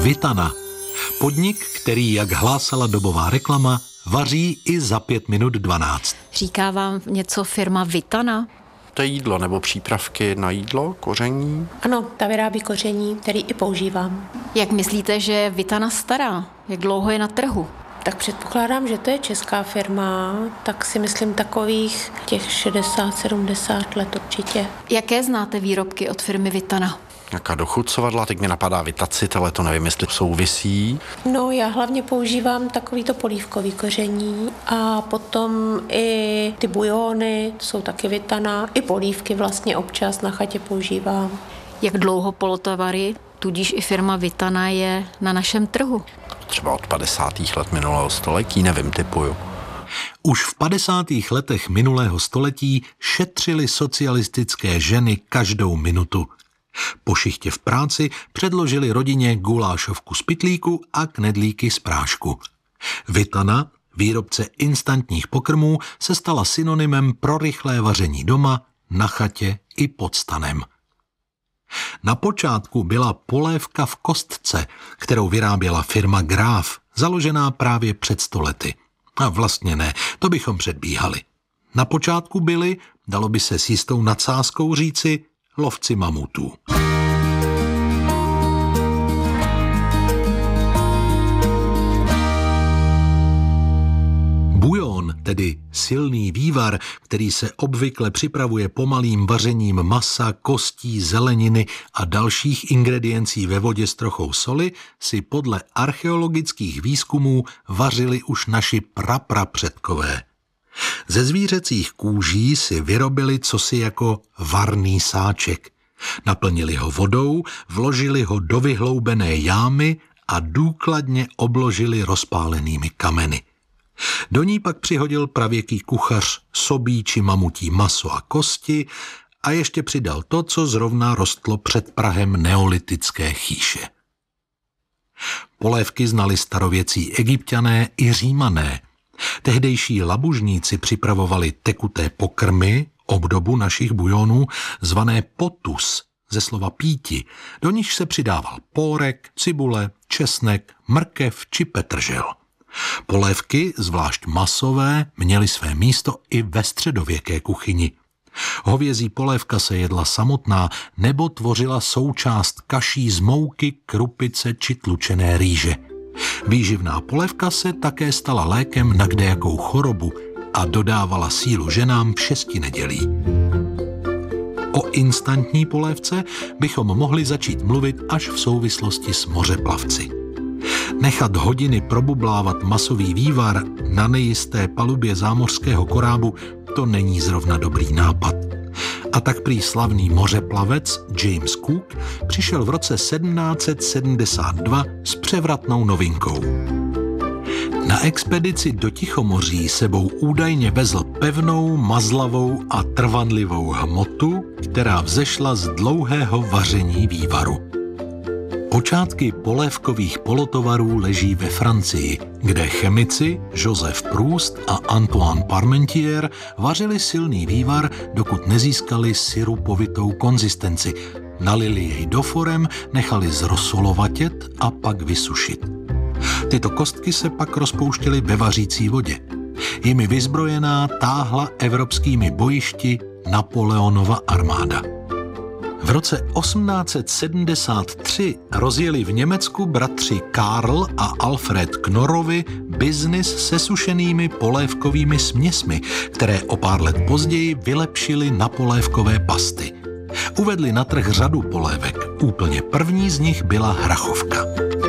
Vitana. Podnik, který, jak hlásala dobová reklama, vaří i za 5 minut 12. Říká vám něco firma Vitana? To je jídlo nebo přípravky na jídlo, koření? Ano, ta vyrábí koření, který i používám. Jak myslíte, že je Vitana stará? Jak dlouho je na trhu? Tak předpokládám, že to je česká firma, tak si myslím takových těch 60-70 let určitě. Jaké znáte výrobky od firmy Vitana? Jaká dochucovadla, teď mi napadá Vitacit, ale to nevím, jestli souvisí. No, já hlavně používám takovýto polívkový koření a potom i ty bujony, to jsou taky Vitana, i polívky vlastně občas na chatě používám. Jak dlouho polotovary, tudíž i firma Vitana je na našem trhu? Třeba od 50. let minulého století, nevím, typuju. Už v 50. letech minulého století šetřily socialistické ženy každou minutu. Po šichtě v práci předložili rodině gulášovku z pytlíku a knedlíky z prášku. Vitana, výrobce instantních pokrmů, se stala synonymem pro rychlé vaření doma, na chatě i pod stanem. Na počátku byla polévka v kostce, kterou vyráběla firma Graf, založená právě před 100 lety. A vlastně ne, to bychom předbíhali. Na počátku byli, dalo by se s jistou nadsázkou říci, lovci mamutů. Bujon, tedy silný vývar, který se obvykle připravuje pomalým vařením masa, kostí, zeleniny a dalších ingrediencí ve vodě s trochou soli, si podle archeologických výzkumů vařili už naši praprapředkové. Ze zvířecích kůží si vyrobili cosi jako varný sáček. Naplnili ho vodou, vložili ho do vyhloubené jámy a důkladně obložili rozpálenými kameny. Do ní pak přihodil pravěký kuchař sobí či mamutí maso a kosti a ještě přidal to, co zrovna rostlo před prahem neolitické chýše. Polévky znali starověcí Egypťané i Římané. Tehdejší labužníci připravovali tekuté pokrmy, obdobu našich bujonů, zvané potus, ze slova píti, do nichž se přidával pórek, cibule, česnek, mrkev či petržel. Polévky, zvlášť masové, měly své místo i ve středověké kuchyni. Hovězí polévka se jedla samotná nebo tvořila součást kaší z mouky, krupice či tlučené rýže. Výživná polévka se také stala lékem na kdejakou chorobu a dodávala sílu ženám v 6 nedělí. O instantní polévce bychom mohli začít mluvit až v souvislosti s mořeplavci. Nechat hodiny probublávat masový vývar na nejisté palubě zámořského korábu, to není zrovna dobrý nápad. A tak prý slavný mořeplavec James Cook přišel v roce 1772 s převratnou novinkou. Na expedici do Tichomoří sebou údajně vezl pevnou, mazlavou a trvanlivou hmotu, která vzešla z dlouhého vaření vývaru. Počátky polévkových polotovarů leží ve Francii, kde chemici Joseph Proust a Antoine Parmentier vařili silný vývar, dokud nezískali sirupovitou konzistenci. Nalili jej do forem, nechali zrosolovatět a pak vysušit. Tyto kostky se pak rozpouštěly ve vařící vodě. Jimi vyzbrojená táhla evropskými bojišti Napoleonova armáda. V roce 1873 rozjeli v Německu bratři Karl a Alfred Knorrovi biznis se sušenými polévkovými směsmi, které o pár let později vylepšili na polévkové pasty. Uvedli na trh řadu polévek. Úplně první z nich byla hrachovka.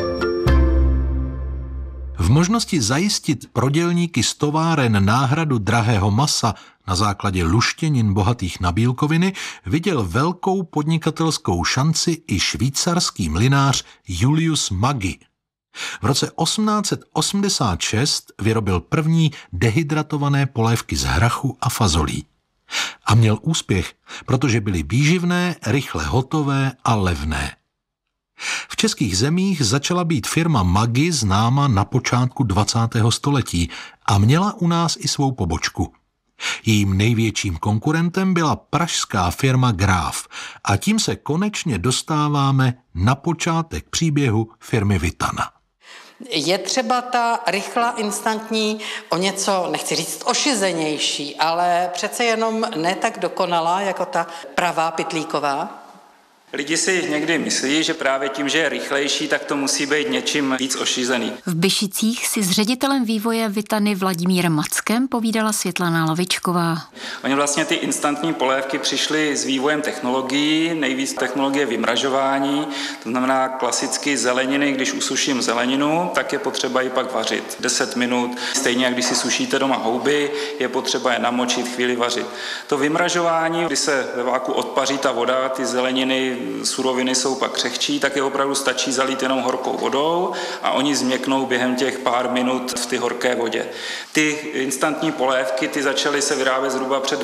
V možnosti zajistit pro dělníky z továren náhradu drahého masa na základě luštěnin bohatých na bílkoviny viděl velkou podnikatelskou šanci i švýcarský mlynář Julius Maggi. V roce 1886 vyrobil první dehydratované polévky z hrachu a fazolí. A měl úspěch, protože byly výživné, rychle hotové a levné. V českých zemích začala být firma Maggi známa na počátku 20. století a měla u nás i svou pobočku. Jejím největším konkurentem byla pražská firma Graf a tím se konečně dostáváme na počátek příběhu firmy Vitana. Je třeba ta rychlá, instantní, o něco, nechci říct ošizenější, ale přece jenom ne tak dokonalá, jako ta pravá pytlíková? Lidi si někdy myslí, že právě tím, že je rychlejší, tak to musí být něčím víc ošizený. V Byšicích si s ředitelem vývoje Vitany Vladimírem Mackem povídala Světlana Lavičková. Oni vlastně ty instantní polévky přišly s vývojem technologií, nejvíc technologie vymražování, to znamená klasicky zeleniny, když usuším zeleninu, tak je potřeba ji pak vařit 10 minut. Stejně jak když si sušíte doma houby, je potřeba je namočit, chvíli vařit. To vymražování, kdy se ve váku odpaří ta voda, ty zeleniny, suroviny jsou pak křehčí, tak je opravdu stačí zalít jenom horkou vodou a oni změknou během těch pár minut v ty horké vodě. Ty instantní polévky, ty začaly se vyrábět zhruba před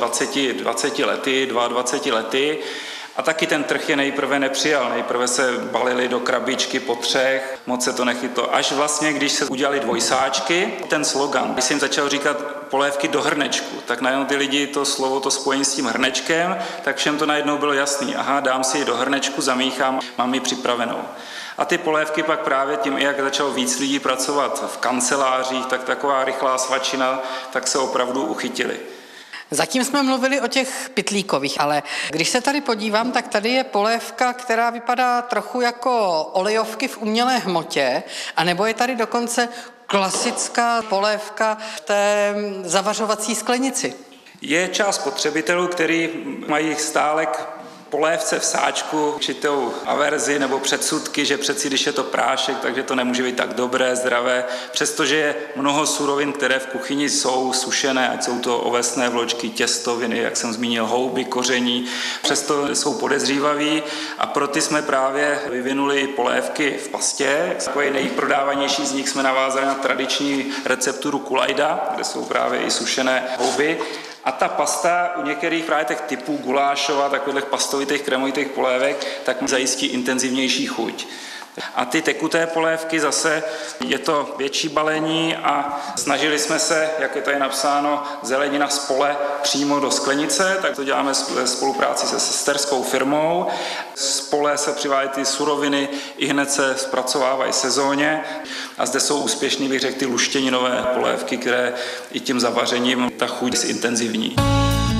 20 lety, 22 lety. A taky ten trh je nejprve nepřijal. Nejprve se balili do krabičky po 3, moc se to nechytlo. Až vlastně, když se udělali dvojsáčky, ten slogan, když jsem začal říkat polévky do hrnečku, tak najednou ty lidi to slovo, to spojení s tím hrnečkem, tak všem to najednou bylo jasný. Aha, dám si ji do hrnečku, zamíchám, mám ji připravenou. A ty polévky pak právě tím, jak začalo víc lidí pracovat v kancelářích, tak taková rychlá svačina, tak se opravdu uchytili. Zatím jsme mluvili o těch pytlíkových, ale když se tady podívám, tak tady je polévka, která vypadá trochu jako olejovky v umělé hmotě, anebo je tady dokonce klasická polévka v té zavařovací sklenici. Je část spotřebitelů, kteří mají stále k polévce v sáčku určitou averzi nebo předsudky, že přeci, když je to prášek, takže to nemůže být tak dobré, zdravé, přestože je mnoho surovin, které v kuchyni jsou sušené, ať jsou to ovesné vločky, těstoviny, jak jsem zmínil, houby, koření, přesto jsou podezřívaví a pro ty jsme právě vyvinuli polévky v pastě. Takový nejprodávanější z nich jsme navázali na tradiční recepturu kulajda, kde jsou právě i sušené houby. A ta pasta u některých právě těch typů gulášova, takových pastovitých kremovitých polévek, tak zajistí intenzivnější chuť. A ty tekuté polévky zase je to větší balení a snažili jsme se, jak je tady napsáno, zelenina z pole přímo do sklenice, tak to děláme ve spolupráci se sesterskou firmou. Z pole se přivádí ty suroviny, i hned se zpracovávají sezóně a zde jsou úspěšný, bych řekl, ty luštěninové polévky, které i tím zavařením ta chuť zintenzivní.